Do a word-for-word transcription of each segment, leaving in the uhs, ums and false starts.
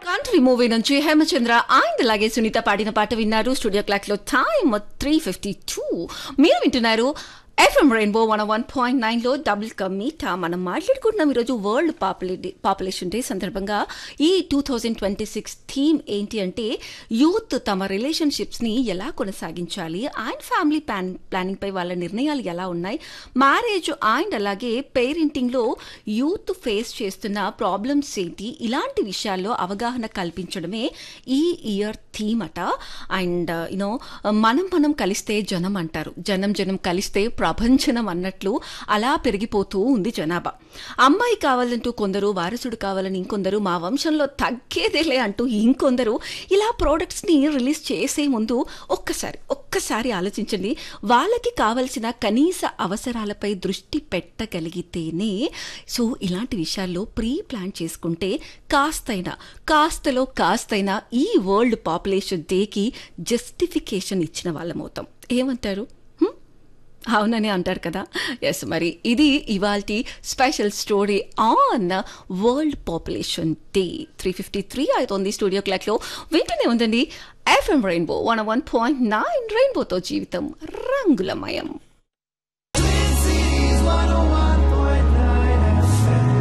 Country movie నుంచి Hemachandra and అలాగే సునీత పాడిన పాట విన్నారు. స్టూడియో క్లాక్ లో టైమ్ త్రీ ఫిఫ్టీ టూ. మీరు వింటున్నారు FM rainbow one one point nine లో డబుల్ కమీటా. మనం మాట్లాడుకుంటున్నాం ఈరోజు వరల్డ్ పాపులేటి పాపులేషన్ డే సందర్భంగా. ఈ two thousand twenty six theme ఏంటి అంటే యూత్ తమ రిలేషన్షిప్స్ ని ఎలా కొనసాగించాలి అండ్ ఫ్యామిలీ ప్లాన్ ప్లానింగ్ పై వాళ్ళ నిర్ణయాలు ఎలా ఉన్నాయి, మ్యారేజ్ అండ్ అలాగే పేరెంటింగ్ లో యూత్ ఫేస్ చేస్తున్న ప్రాబ్లమ్స్ ఏంటి, ఇలాంటి విషయాల్లో అవగాహన కల్పించడమే ఈ ఇయర్ థీమ్ అట. అండ్ యూనో మనం మనం కలిస్తే జనం అంటారు, జనం జనం కలిస్తే ప్రభంజనం అన్నట్లు అలా పెరిగిపోతూ ఉంది జనాభా. అమ్మాయి కావాలంటూ కొందరు, వారసుడు కావాలని ఇంకొందరు, మా వంశంలో తగ్గేదేలే అంటూ ఇంకొందరు. ఇలా ప్రోడక్ట్స్ ని రిలీజ్ చేసే ముందు ఒక్కసారి ఒక్కసారి ఆలోచించండి. వాళ్ళకి కావలసిన కనీస అవసరాలపై దృష్టి పెట్టగలిగితేనే, సో ఇలాంటి విషయాల్లో ప్రీ ప్లాన్ చేసుకుంటే కాస్తైనా కాస్తలో కాస్తైనా ఈ వరల్డ్ పాపులేషన్ డేకి జస్టిఫికేషన్ ఇచ్చిన వాళ్ళమవుతాం. ఏమంటారు? అవునని అంటారు కదా. ఎస్, మరి ఇది ఇవాల్టి special story on world population day. Three fifty three అవుతుంది స్టూడియో క్లాక్ లో. వింటూనే ఉందండి FM rainbow one one point nine. రెయిన్బోతో జీవితం రంగులమయం.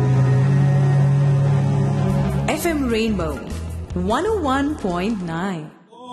FM rainbow one one point nine.